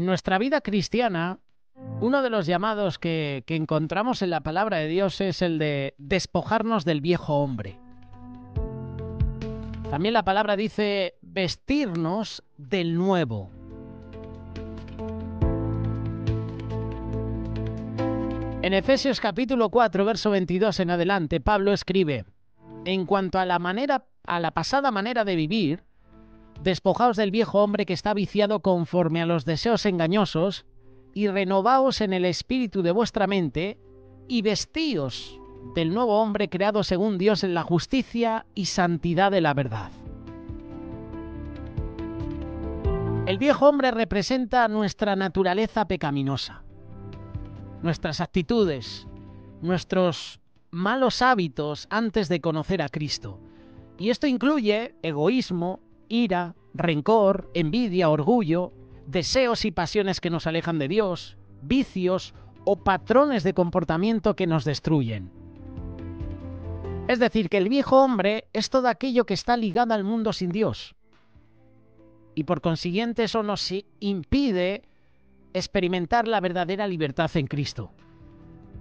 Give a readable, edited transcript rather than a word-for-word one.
nuestra vida cristiana, uno de los llamados que encontramos en la palabra de Dios es el de despojarnos del viejo hombre. También la palabra dice vestirnos del nuevo. En Efesios capítulo 4, verso 22 en adelante, Pablo escribe: en cuanto a la pasada manera de vivir, despojaos del viejo hombre que está viciado conforme a los deseos engañosos, y renovaos en el espíritu de vuestra mente, y vestíos del nuevo hombre creado según Dios en la justicia y santidad de la verdad. El viejo hombre representa nuestra naturaleza pecaminosa, nuestras actitudes, nuestros malos hábitos antes de conocer a Cristo. Y esto incluye egoísmo, ira, rencor, envidia, orgullo, deseos y pasiones que nos alejan de Dios, vicios o patrones de comportamiento que nos destruyen. Es decir, que el viejo hombre es todo aquello que está ligado al mundo sin Dios. Y por consiguiente eso nos impide experimentar la verdadera libertad en Cristo.